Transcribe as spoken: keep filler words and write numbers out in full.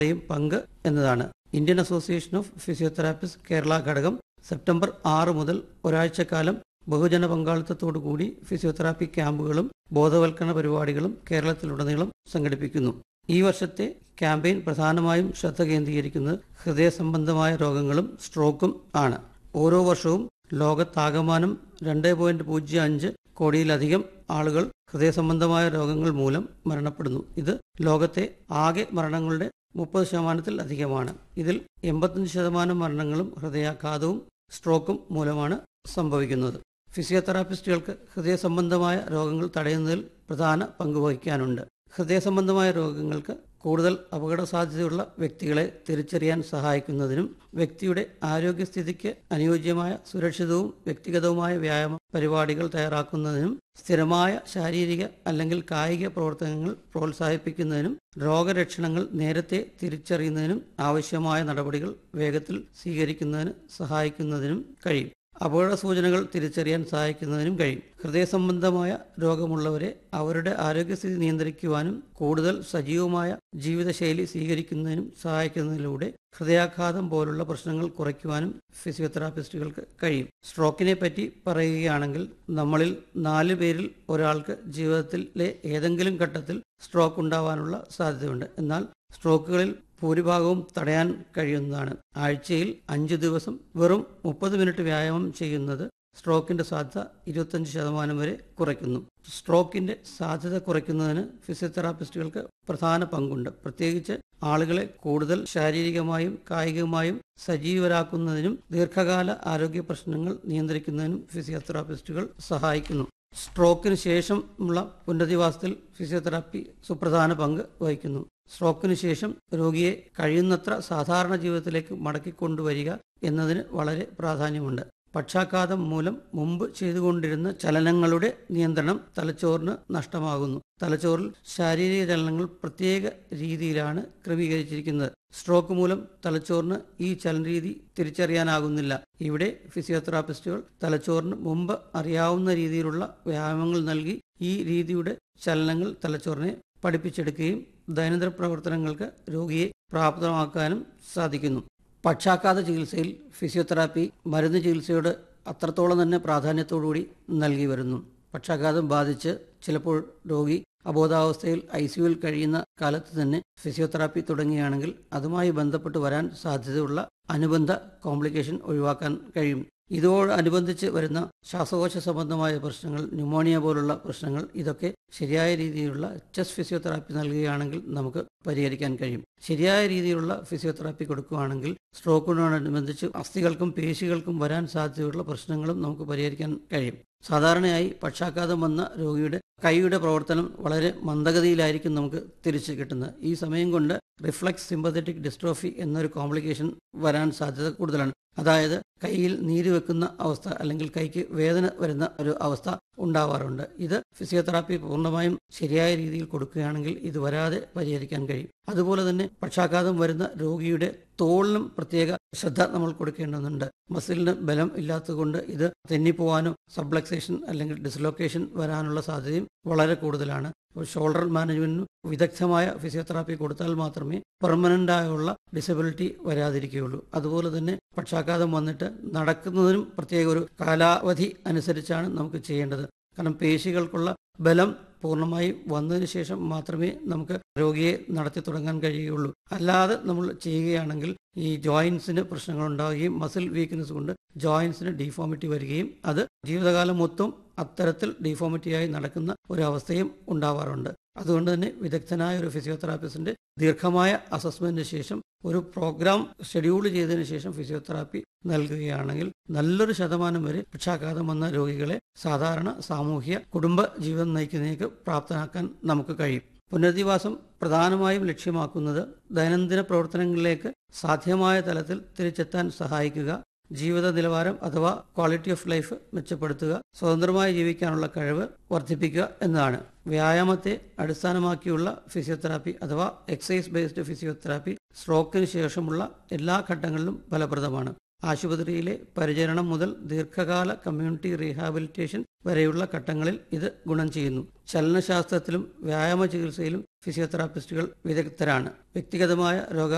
പങ്ക് എന്നതാണ്. Indian association of physiotherapist Kerala ഘടകം സെപ്റ്റംബർ ആറ് മുതൽ ഒരാഴ്ചക്കാലം ബഹുജന പങ്കാളിത്തത്തോടു കൂടി ഫിസിയോതെറാപ്പി ക്യാമ്പുകളും ബോധവൽക്കരണ പരിപാടികളും കേരളത്തിലുടനീളം സംഘടിപ്പിക്കുന്നു. ഈ വർഷത്തെ ക്യാമ്പയിൻ പ്രധാനമായും ശ്രദ്ധ കേന്ദ്രീകരിക്കുന്നത് ഹൃദയ സംബന്ധമായ രോഗങ്ങളും സ്ട്രോക്കും ആണ്. ഓരോ വർഷവും ലോകത്താകമാനം രണ്ട് പോയിന്റ് പൂജ്യം അഞ്ച് കോടിയിലധികം ആളുകൾ ഹൃദയ സംബന്ധമായ രോഗങ്ങൾ മൂലം മരണപ്പെടുന്നു. ഇത് ലോകത്തെ ആകെ മരണങ്ങളുടെ മുപ്പത് ശതമാനത്തിൽ അധികമാണ്. ഇതിൽ എൺപത്തഞ്ച് ശതമാനം മരണങ്ങളും ഹൃദയാഘാതവും സ്ട്രോക്കും മൂലമാണ് സംഭവിക്കുന്നത്. ഫിസിയോതെറാപ്പിസ്റ്റുകൾക്ക് ഹൃദയ സംബന്ധമായ രോഗങ്ങൾ തടയുന്നതിൽ പ്രധാന പങ്ക് വഹിക്കാനുണ്ട്. ഹൃദയ സംബന്ധമായ രോഗങ്ങൾക്ക് കൂടുതൽ അപകട സാധ്യതയുള്ള വ്യക്തികളെ തിരിച്ചറിയാൻ സഹായിക്കുന്നതിനും വ്യക്തിയുടെ ആരോഗ്യസ്ഥിതിക്ക് അനുയോജ്യമായ സുരക്ഷിതവും വ്യക്തിഗതവുമായ വ്യായാമ പരിപാടികൾ തയ്യാറാക്കുന്നതിനും സ്ഥിരമായ ശാരീരിക അല്ലെങ്കിൽ കായിക പ്രവർത്തനങ്ങൾ പ്രോത്സാഹിപ്പിക്കുന്നതിനും രോഗലക്ഷണങ്ങൾ നേരത്തെ തിരിച്ചറിയുന്നതിനും ആവശ്യമായ നടപടികൾ വേഗത്തിൽ സ്വീകരിക്കുന്നതിന് സഹായിക്കുന്നതിനും കഴിയും. അപകട സൂചനകൾ തിരിച്ചറിയാൻ സഹായിക്കുന്നതിനും കഴിയും. ഹൃദയ സംബന്ധമായ രോഗമുള്ളവരെ അവരുടെ ആരോഗ്യസ്ഥിതി നിയന്ത്രിക്കുവാനും കൂടുതൽ സജീവമായ ജീവിതശൈലി സ്വീകരിക്കുന്നതിനും സഹായിക്കുന്നതിലൂടെ ഹൃദയാഘാതം പോലുള്ള പ്രശ്നങ്ങൾ കുറയ്ക്കുവാനും ഫിസിയോതെറാപ്പിസ്റ്റുകൾക്ക് കഴിയും. സ്ട്രോക്കിനെ പറ്റി പറയുകയാണെങ്കിൽ നമ്മളിൽ നാല് പേരിൽ ഒരാൾക്ക് ജീവിതത്തിലെ ഏതെങ്കിലും ഘട്ടത്തിൽ സ്ട്രോക്ക് ഉണ്ടാവാനുള്ള സാധ്യതയുണ്ട്. എന്നാൽ സ്ട്രോക്കുകളിൽ ഭൂരിഭാഗവും തടയാൻ കഴിയുന്നതാണ്. ആഴ്ചയിൽ അഞ്ച് ദിവസം വെറും മുപ്പത് മിനിറ്റ് വ്യായാമം ചെയ്യുന്നത് സ്ട്രോക്കിന്റെ സാധ്യത ഇരുപത്തഞ്ച് ശതമാനം വരെ കുറയ്ക്കുന്നു. സ്ട്രോക്കിന്റെ സാധ്യത കുറയ്ക്കുന്നതിന് ഫിസിയോതെറാപ്പിസ്റ്റുകൾക്ക് പ്രധാന പങ്കുണ്ട്. പ്രത്യേകിച്ച് ആളുകളെ കൂടുതൽ ശാരീരികമായും കായികമായും സജീവരാക്കുന്നതിനും ദീർഘകാല ആരോഗ്യ പ്രശ്നങ്ങൾ നിയന്ത്രിക്കുന്നതിനും ഫിസിയോതെറാപ്പിസ്റ്റുകൾ സഹായിക്കുന്നു. സ്ട്രോക്കിന് ശേഷമുള്ള പുനരധിവാസത്തിൽ ഫിസിയോതെറാപ്പി സുപ്രധാന പങ്ക് വഹിക്കുന്നു. സ്ട്രോക്കിന് ശേഷം രോഗിയെ കഴിയുന്നത്ര സാധാരണ ജീവിതത്തിലേക്ക് മടക്കിക്കൊണ്ടുവരിക എന്നതിന് വളരെ പ്രാധാന്യമുണ്ട്. പക്ഷാഘാതം മൂലം മുമ്പ് ചെയ്തുകൊണ്ടിരുന്ന ചലനങ്ങളുടെ നിയന്ത്രണം തലച്ചോറിന് നഷ്ടമാകുന്നു. തലച്ചോറിൽ ശാരീരിക ചലനങ്ങൾ പ്രത്യേക രീതിയിലാണ് ക്രമീകരിച്ചിരിക്കുന്നത്. സ്ട്രോക്ക് മൂലം തലച്ചോറിന് ഈ ചലനരീതി തിരിച്ചറിയാനാകുന്നില്ല. ഇവിടെ ഫിസിയോതെറാപ്പിസ്റ്റുകൾ തലച്ചോറിന് മുമ്പ് അറിയാവുന്ന രീതിയിലുള്ള വ്യായാമങ്ങൾ നൽകി ഈ രീതിയുടെ ചലനങ്ങൾ തലച്ചോറിനെ പഠിപ്പിച്ചെടുക്കുകയും ദൈനംദിന പ്രവർത്തനങ്ങൾക്ക് രോഗിയെ പ്രാപ്തമാക്കാനും സാധിക്കുന്നു. പക്ഷാഘാത ചികിത്സയിൽ ഫിസിയോതെറാപ്പി മരുന്ന് ചികിത്സയോട് അത്രത്തോളം തന്നെ പ്രാധാന്യത്തോടുകൂടി നൽകി വരുന്നു. പക്ഷാഘാതം ബാധിച്ച് ചിലപ്പോൾ രോഗി അബോധാവസ്ഥയിൽ ഐ സിയുവിൽ കഴിയുന്ന കാലത്ത് തന്നെ ഫിസിയോതെറാപ്പി തുടങ്ങുകയാണെങ്കിൽ അതുമായി ബന്ധപ്പെട്ട് വരാൻ സാധ്യതയുള്ള അനുബന്ധ കോംപ്ലിക്കേഷൻ ഒഴിവാക്കാൻ കഴിയും. ഇതോടനുബന്ധിച്ച് വരുന്ന ശ്വാസകോശ സംബന്ധമായ പ്രശ്നങ്ങൾ, ന്യൂമോണിയ പോലുള്ള പ്രശ്നങ്ങൾ, ഇതൊക്കെ ശരിയായ രീതിയിലുള്ള ചെസ്റ്റ് ഫിസിയോതെറാപ്പി നൽകുകയാണെങ്കിൽ നമുക്ക് പരിഹരിക്കാൻ കഴിയും. ശരിയായ രീതിയിലുള്ള ഫിസിയോതെറാപ്പി കൊടുക്കുകയാണെങ്കിൽ സ്ട്രോക്കിനോടനുബന്ധിച്ച് അസ്ഥികൾക്കും പേശികൾക്കും വരാൻ സാധ്യതയുള്ള പ്രശ്നങ്ങളും നമുക്ക് പരിഹരിക്കാൻ കഴിയും. സാധാരണയായി പക്ഷാഘാതം വന്ന രോഗിയുടെ കൈയുടെ പ്രവർത്തനം വളരെ മന്ദഗതിയിലായിരിക്കും നമുക്ക് തിരിച്ചു കിട്ടുന്നത്. ഈ സമയം കൊണ്ട് റിഫ്ലക്സ് സിമ്പത്തറ്റിക് ഡിസ്ട്രോഫി എന്നൊരു കോംപ്ലിക്കേഷൻ വരാൻ സാധ്യത കൂടുതലാണ്. അതായത് കൈയിൽ നീര് വെക്കുന്ന അവസ്ഥ അല്ലെങ്കിൽ കൈക്ക് വേദന വരുന്ന ഒരു അവസ്ഥ ഉണ്ടാവാറുണ്ട്. ഇത് ഫിസിയോതെറാപ്പി പൂർണ്ണമായും ശരിയായ രീതിയിൽ കൊടുക്കുകയാണെങ്കിൽ ഇത് വരാതെ പരിഹരിക്കാൻ കഴിയും. അതുപോലെ തന്നെ പക്ഷാഘാതം വരുന്ന രോഗിയുടെ തോളിനും പ്രത്യേക ശ്രദ്ധ നമ്മൾ കൊടുക്കേണ്ടതുണ്ട്. മസിലിന് ബലം ഇല്ലാത്തതുകൊണ്ട് ഇത് തെന്നിപ്പോവാനോ സബ്ലക്സേഷൻ അല്ലെങ്കിൽ ഡിസ്ലൊക്കേഷൻ വരാനുള്ള സാധ്യതയും വളരെ കൂടുതലാണ്. ഷോൾഡർ മാനേജ്മെന്റിന് വിദഗ്ധമായ ഫിസിയോതെറാപ്പി കൊടുത്താൽ മാത്രമേ പെർമനന്റ് ആയുള്ള ഡിസബിലിറ്റി വരാതിരിക്കുകയുള്ളൂ. അതുപോലെ തന്നെ പക്ഷാഘാതം വന്നിട്ട് നടക്കുന്നതിനും പ്രത്യേക ഒരു കാലാവധി അനുസരിച്ചാണ് നമുക്ക് ചെയ്യേണ്ടത്. കാരണം പേശികൾക്കുള്ള ബലം പൂർണ്ണമായി വന്നതിന് ശേഷം മാത്രമേ നമുക്ക് രോഗിയെ നടത്തി തുടങ്ങാൻ കഴിയുകയുള്ളൂ. അല്ലാതെ നമ്മൾ ചെയ്യുകയാണെങ്കിൽ ഈ ജോയിൻസിന് പ്രശ്നങ്ങൾ ഉണ്ടാവുകയും മസിൽ വീക്ക്നെസ് കൊണ്ട് ജോയിൻസിന് ഡീഫോമിറ്റി വരികയും അത് ജീവിതകാലം മൊത്തം അത്തരത്തിൽ ഡീഫോമിറ്റിയായി നടക്കുന്ന ഒരു അവസ്ഥയും ഉണ്ടാവാറുണ്ട്. അതുകൊണ്ട് തന്നെ വിദഗ്ധനായ ഒരു ഫിസിയോതെറാപ്പിസ്റ്റിന്റെ ദീർഘമായ അസസ്മെന്റിന് ശേഷം ഒരു പ്രോഗ്രാം ഷെഡ്യൂൾ ചെയ്തതിനു ശേഷം ഫിസിയോതെറാപ്പി നൽകുകയാണെങ്കിൽ നല്ലൊരു ശതമാനം വരെ പക്ഷാഘാതം വന്ന രോഗികളെ സാധാരണ സാമൂഹ്യ കുടുംബ ജീവിതം നയിക്കുന്നതിലേക്ക് പ്രാപ്തനാക്കാൻ നമുക്ക് കഴിയും. പുനരധിവാസം പ്രധാനമായും ലക്ഷ്യമാക്കുന്നത് ദൈനംദിന പ്രവർത്തനങ്ങളിലേക്ക് സാധ്യമായ തലത്തിൽ തിരിച്ചെത്താൻ സഹായിക്കുക, ജീവിത നിലവാരം അഥവാ ക്വാളിറ്റി ഓഫ് ലൈഫ് മെച്ചപ്പെടുത്തുക, സ്വതന്ത്രമായി ജീവിക്കാനുള്ള കഴിവ് വർദ്ധിപ്പിക്കുക എന്നതാണ്. വ്യായാമത്തെ അടിസ്ഥാനമാക്കിയുള്ള ഫിസിയോതെറാപ്പി അഥവാ എക്സസൈസ് ബേസ്ഡ് ഫിസിയോതെറാപ്പി സ്ട്രോക്കിന് ശേഷമുള്ള എല്ലാ ഘട്ടങ്ങളിലും ഫലപ്രദമാണ്. ആശുപത്രിയിലെ പരിചരണം മുതൽ ദീർഘകാല കമ്മ്യൂണിറ്റി റീഹാബിലിറ്റേഷൻ വരെയുള്ള ഘട്ടങ്ങളിൽ ഇത് ഗുണം ചെയ്യുന്നു. ചലനശാസ്ത്രത്തിലും വ്യായാമ ചികിത്സയിലും ഫിസിയോതെറാപ്പിസ്റ്റുകൾ വിദഗ്ധരാണ്. വ്യക്തിഗതമായ രോഗ